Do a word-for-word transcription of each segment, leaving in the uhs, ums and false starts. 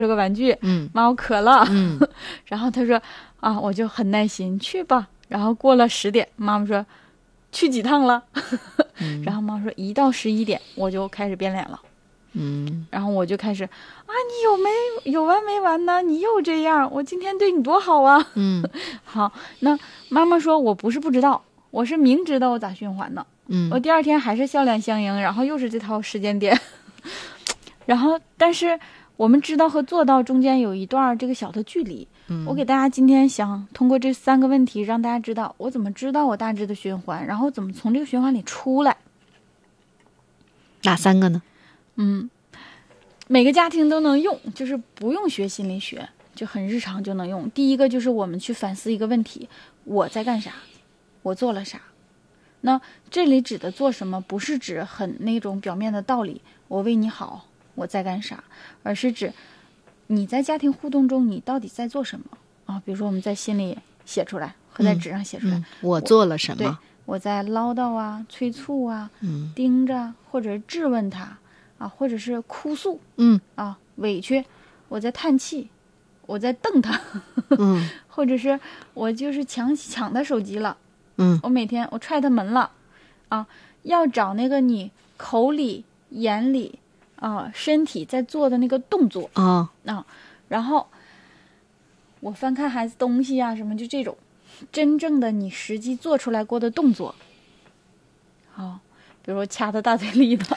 这个玩具， 嗯， 妈我渴了， 嗯， 然后他说啊，我就很耐心去吧。然后过了十点，妈妈说去几趟了？ 嗯然后妈妈说一到十一点我就开始变脸了。 嗯， 然后我就开始啊，你有没有完没完呢？你又这样，我今天对你多好啊！ 嗯， 好，那妈妈说我不是不知道，我是明知道我咋循环呢。 嗯， 我第二天还是笑脸相迎，然后又是这套时间点。然后，但是我们知道和做到中间有一段这个小的距离。 嗯， 我给大家今天想通过这三个问题让大家知道我怎么知道我大致的循环，然后怎么从这个循环里出来。 哪三个呢？ 嗯，每个家庭都能用，就是不用学心理学，就很日常就能用。第一个就是我们去反思一个问题，我在干啥，我做了啥。那这里指的做什么，不是指很那种表面的道理，我为你好，我在干啥，而是指你在家庭互动中你到底在做什么啊？比如说我们在心里写出来和在纸上写出来， 嗯嗯、我做了什么？ 对，我在唠叨啊、催促啊、 嗯、 盯着或者质问他啊，或者是哭诉， 嗯啊委屈，我在叹气，我在瞪他， 嗯， 或者是我就是抢抢他手机了， 嗯， 我每天我踹他门了，啊，要找那个你口里、眼里啊、身体在做的那个动作啊、 啊，然后我翻看孩子东西啊什么，就这种真正的你实际做出来过的动作。好，比如说掐他大腿里的，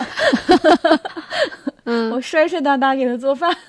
嗯， 我摔摔打打给他做饭，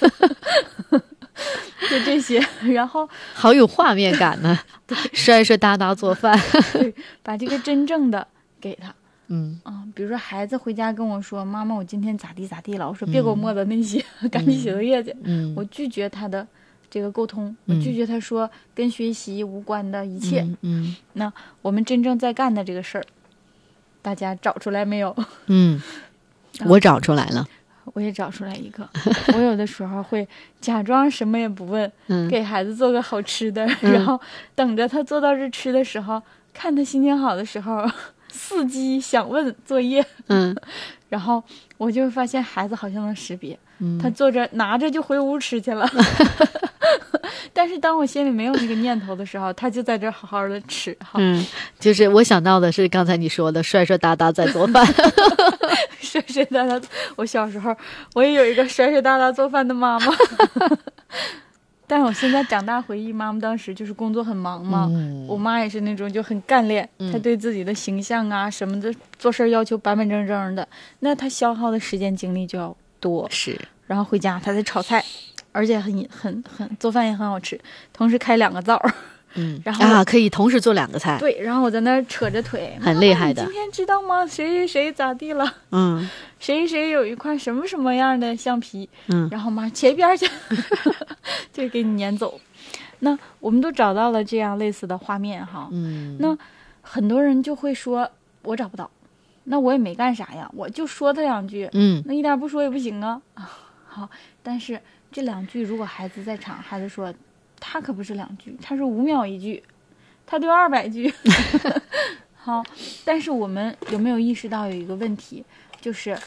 就这些，然后好有画面感呢，摔摔打打做饭， 对，把这个真正的给他。 嗯啊，比如说孩子回家跟我说：“妈妈，我今天咋地咋地了。”我说：“别给我磨的那些，嗯、赶紧写作业去。 嗯” 我拒绝他的这个沟通， 嗯、 我拒绝他说跟学习无关的一切。 嗯，嗯那我们真正在干的这个事儿，大家找出来没有？ 嗯，我找出来了。 我也找出来一个。我有的时候会假装什么也不问， 嗯、 给孩子做个好吃的， 嗯、 然后等着他做到这吃的时候，看他心情好的时候。伺机想问作业， 嗯， 然后我就发现孩子好像能识别， 嗯， 他坐着拿着就回屋吃去了。但是当我心里没有那个念头的时候，他就在这好好的吃。 嗯，就是我想到的是刚才你说的摔摔打打在做饭， 摔摔打打。我小时候我也有一个摔摔打打做饭的妈妈。但是我现在长大回忆，妈妈当时就是工作很忙嘛，嗯、我妈也是那种就很干练，嗯、她对自己的形象啊什么的做事要求板板正正的，那她消耗的时间精力就要多。 是， 然后回家她在炒菜，而且很很很做饭也很好吃，同时开两个灶。 嗯， 然后啊，可以同时做两个菜。 对，然后我在那扯着腿， 很厉害的。 今天知道吗？谁谁谁咋地了？ 嗯， 谁谁有一块什么什么样的橡皮？ 嗯， 然后妈切一边去，就给你撵走。那我们都找到了这样类似的画面哈。 嗯， 那很多人就会说，我找不到，那我也没干啥呀，我就说他两句。 嗯， 那一点不说也不行啊。好，但是这两句如果孩子在场，孩子说。他可不是两句，他是五秒一句，他就二百句。好，但是我们有没有意识到有一个问题，就是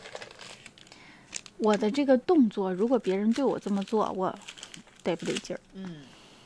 我的这个动作，如果别人对我这么做，我得不得劲儿？ 嗯，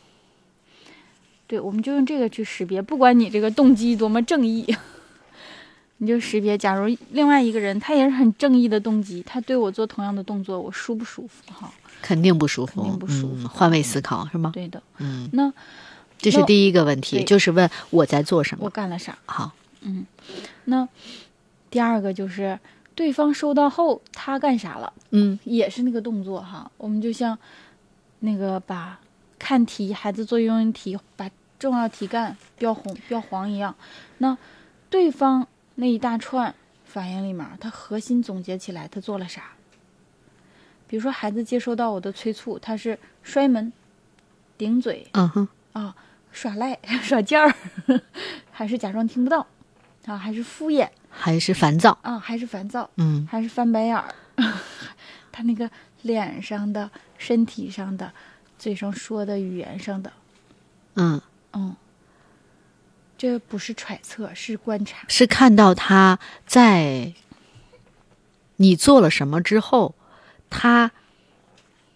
对，我们就用这个去识别，不管你这个动机多么正义，你就识别。假如另外一个人他也是很正义的动机，他对我做同样的动作，我舒不舒服？哈。 肯定不舒服， 肯定不舒服。 嗯、换位思考是吗？ 对的。 嗯， 那这是第一个问题，就是问我在做什么， 我干了啥。 好， 嗯，那第二个就是对方收到后他干啥了？ 嗯， 也是那个动作哈。我们就像那个把看题，孩子做英语题，把重要题干标红标黄一样。那对方那一大串反应里面，他核心总结起来，他做了啥？比如说孩子接收到我的催促，他是摔门、顶嘴， 嗯哼， 啊，耍赖、耍劲儿，还是假装听不到，啊，还是敷衍， 还是烦躁， 啊，还是烦躁， 嗯， 还是翻白眼儿，他那个脸上的、身体上的、嘴上说的、语言上的， 嗯嗯，这不是揣测，是观察， 是看到他在你做了什么之后。他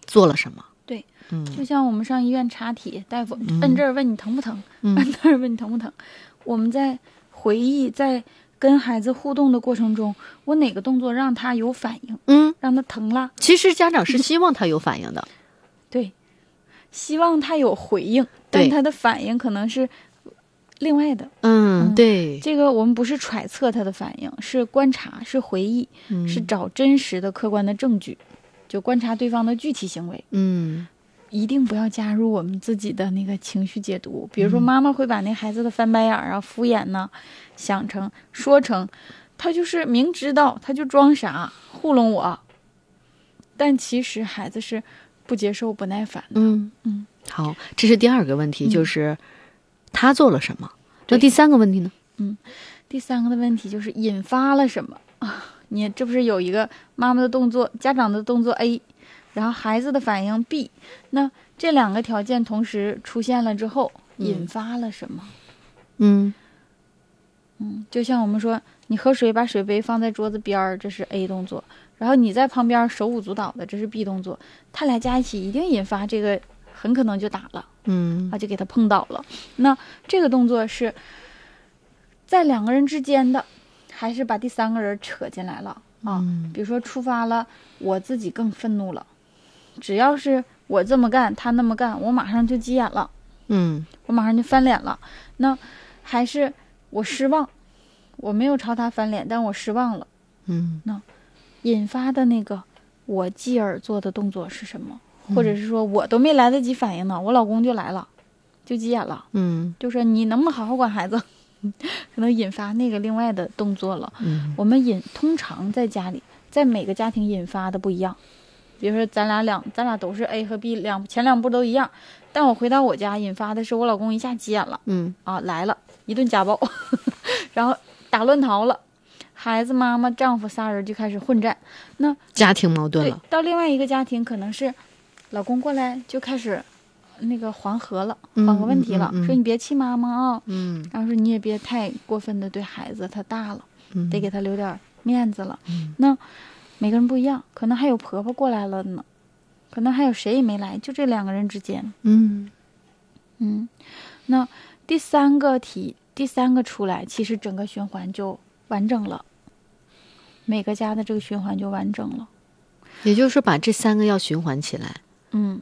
做了什么。 对， 嗯， 就像我们上医院查体，大夫嗯摁这儿问你疼不疼， 嗯摁那儿问你疼不疼。我们在回忆，在跟孩子互动的过程中，我哪个动作让他有反应， 嗯， 让他疼了， 其实家长是希望他有反应的。 对，希望他有回应， 对但他的反应可能是另外的。 嗯， 嗯对， 这个我们不是揣测他的反应，是观察，是回忆， 嗯是找真实的客观的证据，就观察对方的具体行为。 嗯一定不要加入我们自己的那个情绪解读，比如说妈妈会把那孩子的翻白眼儿啊、敷衍呐、想成说成他就是明知道他就装傻糊弄我，但其实孩子是不接受、不耐烦的。 嗯嗯， 好，这是第二个问题， 嗯就是他做了什么。那对第三个问题呢？ 第三个的问题就是引发了什么啊？你这不是有一个妈妈的动作、家长的动作 A， 然后孩子的反应 B， 那这两个条件同时出现了之后， 嗯引发了什么？ 嗯嗯，就像我们说，你喝水把水杯放在桌子边儿，这是 A 动作，然后你在旁边手舞足蹈的，这是 B 动作，他俩加一起一定引发这个，很可能就打了嗯啊，就给他碰倒了。那这个动作是在两个人之间的，还是把第三个人扯进来了啊？ 嗯比如说触发了我自己更愤怒了，只要是我这么干，他那么干，我马上就急眼了。 嗯我马上就翻脸了。那还是我失望，我没有朝他翻脸，但我失望了。 嗯引发的那个我继而做的动作是什么？ 嗯或者是说我都没来得及反应呢，我老公就来了，就急眼了， 嗯就说你能不能好好管孩子？可能引发那个另外的动作了。 嗯我们引通常在家里，在每个家庭引发的不一样。比如说咱俩两，咱俩都是 A 和 B 两前两步都一样，但我回到我家引发的是我老公一下急眼了嗯啊，来了一顿家暴，然后打乱逃了，孩子、妈妈、丈夫仨人就开始混战。那家庭矛盾对了。 到另外一个家庭，可能是老公过来就开始那个缓和了， 嗯缓和问题了， 嗯嗯嗯说你别气妈妈啊， 嗯然后说你也别太过分的对孩子，他大了。 嗯得给他留点面子了。 嗯那每个人不一样，可能还有婆婆过来了呢，可能还有谁也没来，就这两个人之间。 嗯嗯，那第三个题，第三个出来，其实整个循环就完整了，每个家的这个循环就完整了。 也就是说把这三个要循环起来。 嗯，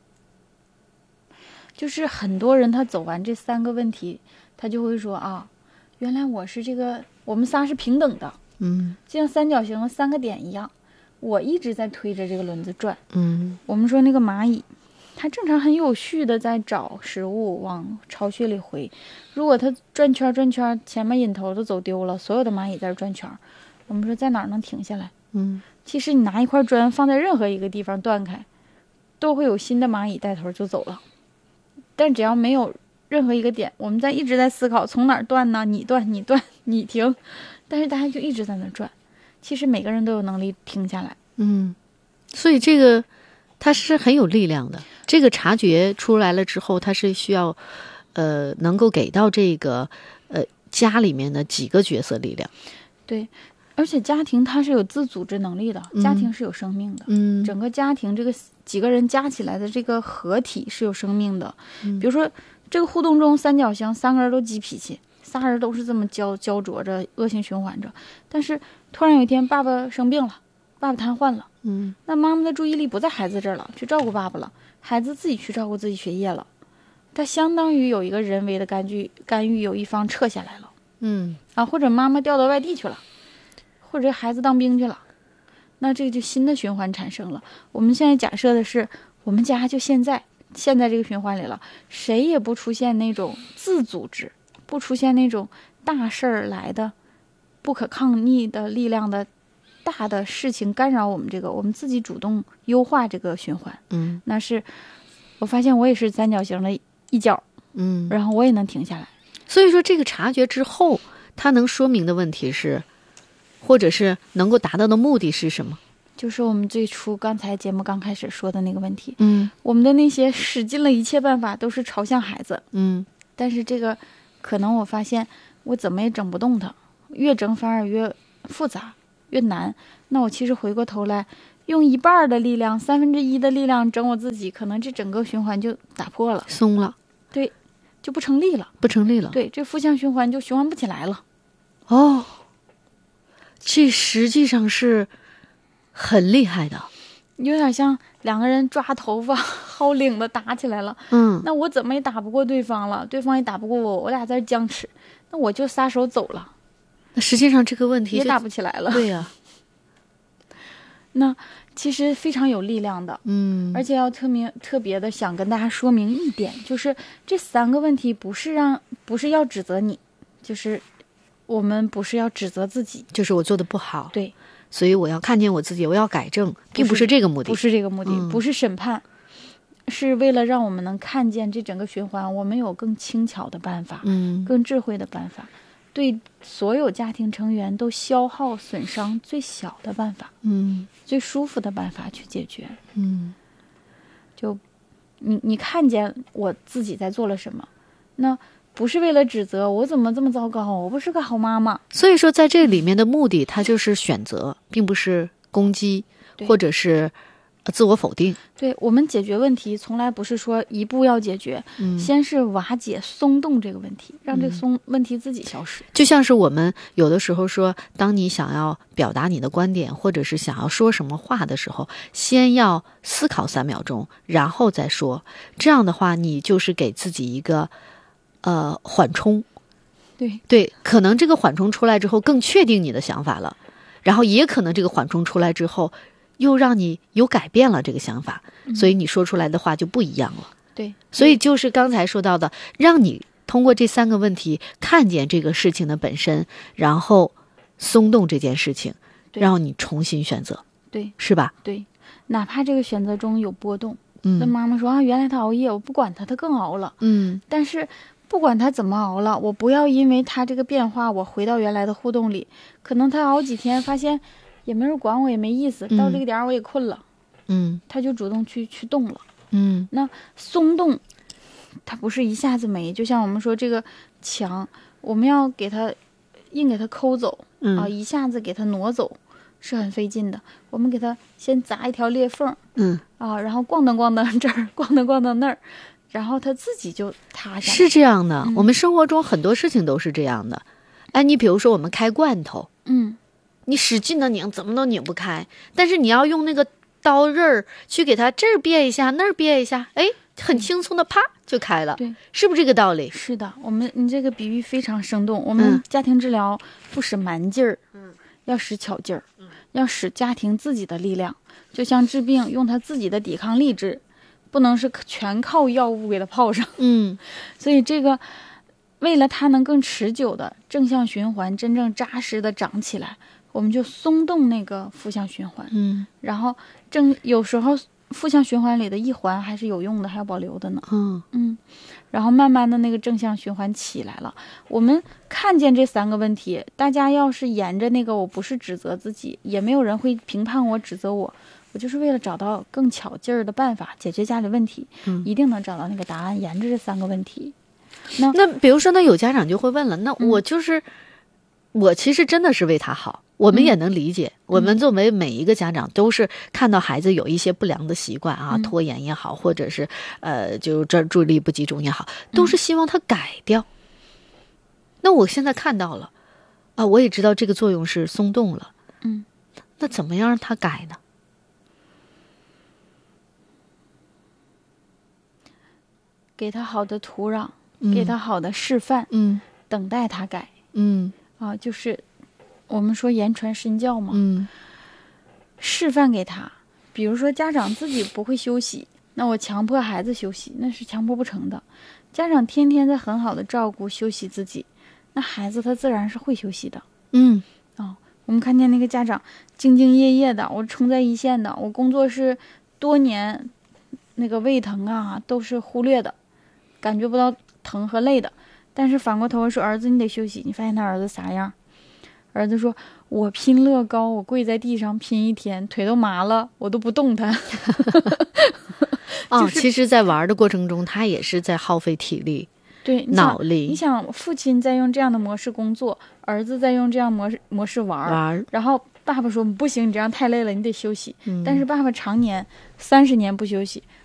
就是很多人他走完这三个问题，他就会说啊，原来我是这个，我们仨是平等的。 嗯就像三角形的三个点一样，我一直在推着这个轮子转。 嗯我们说那个蚂蚁，它正常很有序的在找食物往巢穴里回。如果它转圈转圈，前面引头都走丢了，所有的蚂蚁在这转圈，我们说在哪儿能停下来？ 嗯其实你拿一块砖放在任何一个地方断开，都会有新的蚂蚁带头就走了。但只要没有任何一个点，我们在一直在思考从哪儿断呢？你断，你断，你停。但是大家就一直在那转，其实每个人都有能力停下来。 嗯，所以这个它是很有力量的。这个察觉出来了之后，它是需要呃能够给到这个呃家里面的几个角色力量。 对，而且家庭它是有自组织能力的， 嗯家庭是有生命的。 嗯整个家庭这个几个人加起来的这个合体是有生命的。 嗯比如说这个互动中，三角形三个人都急脾气，仨人都是这么焦焦灼着，恶性循环着。但是突然有一天，爸爸生病了，爸爸瘫痪了， 嗯那妈妈的注意力不在孩子这儿了，去照顾爸爸了，孩子自己去照顾自己学业了。他相当于有一个人为的干预，干预有一方撤下来了嗯啊，或者妈妈调到外地去了，或者孩子当兵去了，那这个就新的循环产生了。我们现在假设的是，我们家就现在现在这个循环里了，谁也不出现那种自组织，不出现那种大事儿来的不可抗逆的力量的大的事情干扰我们这个，我们自己主动优化这个循环。 嗯那是我发现我也是三角形的一角， 嗯， 然后我也能停下来。 所以说这个察觉之后，它能说明的问题是，或者是能够达到的目的是什么？ 就是我们最初刚才节目刚开始说的那个问题， 嗯我们的那些使尽了一切办法都是朝向孩子， 嗯但是这个可能我发现我怎么也整不动它，越整反而越复杂越难。那我其实回过头来用一半的力量，三分之一的力量整我自己，可能这整个循环就打破了， 松了， 对，就不成立了， 不成立了。 对，这负向循环就循环不起来了。 哦，这实际上是很厉害的， 有点像两个人抓头发、薅领子打起来了。 嗯， 那我怎么也打不过对方了，对方也打不过我，我俩在这僵持，那我就撒手走了。 那实际上这个问题也打不起来了。 对呀、啊， 那其实非常有力量的， 嗯， 而且要特明特别的想跟大家说明一点，就是这三个问题不是让不是要指责你，就是我们不是要指责自己， 就是我做的不好， 对， 所以我要看见我自己，我要改正，并不是这个目的， 不是这个目的， 嗯、 不是审判，是为了让我们能看见这整个循环，我们有更轻巧的办法， 嗯， 更智慧的办法。对所有家庭成员都消耗损伤最小的办法， 嗯， 最舒服的办法去解决， 嗯， 就你你看见我自己在做了什么，那不是为了指责我怎么这么糟糕，我不是个好妈妈。 所以说在这里面的目的，它就是选择，并不是攻击或者是自我否定。 对，我们解决问题从来不是说一步要解决， 嗯， 先是瓦解松动这个问题，让这个松、嗯、问题自己消失。 就像是我们有的时候说，当你想要表达你的观点，或者是想要说什么话的时候，先要思考三秒钟，然后再说。这样的话，你就是给自己一个呃缓冲。 对对，可能这个缓冲出来之后，更确定你的想法了，然后也可能这个缓冲出来之后，又让你有改变了这个想法， 嗯、 所以你说出来的话就不一样了。 对， 所以就是刚才说到的，让你通过这三个问题看见这个事情的本身，然后松动这件事情，让你重新选择， 对， 是吧？ 对，哪怕这个选择中有波动， 嗯， 那妈妈说啊，原来他熬夜，我不管他，他更熬了， 嗯， 但是不管他怎么熬了，我不要因为他这个变化，我回到原来的互动里，可能他熬几天发现。也没人管我，也没意思。到这个点儿我也困了， 嗯， 他就主动去去动了， 嗯。 那松动，它不是一下子没，就像我们说这个墙，我们要给它硬给它抠走， 嗯、 啊，一下子给它挪走是很费劲的。我们给它先砸一条裂缝， 嗯， 啊，然后咣当咣当这儿，咣当咣当那儿，然后它自己就塌下来。 是这样的、 嗯， 我们生活中很多事情都是这样的。哎，你比如说我们开罐头， 嗯。 你使劲的拧，怎么都拧不开。但是你要用那个刀刃儿去给它这儿别一下，那儿别一下，哎，很轻松的啪就开了。 对， 是不是这个道理？ 是的，我们你这个比喻非常生动。我们家庭治疗不使蛮劲儿， 嗯， 要使巧劲儿， 嗯， 要使家庭自己的力量。就像治病，用他自己的抵抗力治，不能是全靠药物给他泡上。 嗯， 所以这个为了它能更持久的正向循环，真正扎实的长起来。我们就松动那个负向循环， 嗯， 然后正有时候负向循环里的一环还是有用的，还要保留的呢， 嗯嗯，然后慢慢的那个正向循环起来了。我们看见这三个问题，大家要是沿着那个，我不是指责自己，也没有人会评判我、指责我，我就是为了找到更巧劲儿的办法解决家里问题， 嗯， 一定能找到那个答案。沿着这三个问题，那那比如说，那有家长就会问了，那我就是、嗯、我其实真的是为他好。我们也能理解、嗯、我们作为每一个家长都是看到孩子有一些不良的习惯啊、嗯、拖延也好，或者是呃就专注力不集中也好，都是希望他改掉、嗯、那我现在看到了啊，我也知道这个作用是松动了， 嗯， 那怎么样让他改呢？ 给他好的土壤、 嗯、 给他好的示范， 嗯， 等待他改， 嗯啊，就是我们说言传身教嘛， 嗯， 示范给他。比如说家长自己不会休息，那我强迫孩子休息，那是强迫不成的。家长天天在很好的照顾休息自己，那孩子他自然是会休息的。 嗯， 哦，我们看见那个家长兢兢业业的，我冲在一线的，我工作是多年，那个胃疼啊都是忽略的，感觉不到疼和累的，但是反过头说儿子你得休息，你发现他儿子啥样？儿子说我拼乐高，我跪在地上拼一天，腿都麻了，我都不动弹。 哦， 就是、 其实在玩的过程中他也是在耗费体力， 对， 脑力。 你想父亲在用这样的模式工作，儿子在用这样模式模式玩玩， 然后爸爸说不行，你这样太累了，你得休息。 嗯但是爸爸常年三十年不休息，